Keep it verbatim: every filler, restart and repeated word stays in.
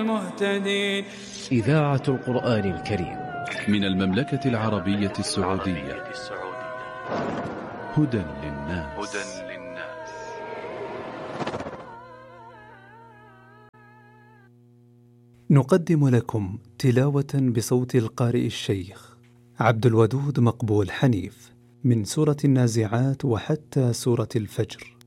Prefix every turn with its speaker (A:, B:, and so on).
A: المهتدين.
B: إذاعة القرآن الكريم
C: من المملكة العربية السعودية. هدى للناس.
D: نقدم لكم تلاوة بصوت القارئ الشيخ عبد الودود مقبول حنيف من سورة النازعات وحتى سورة الفجر.